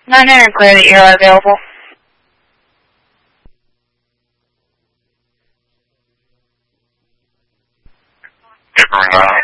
900 clear that you are available. Paper 9.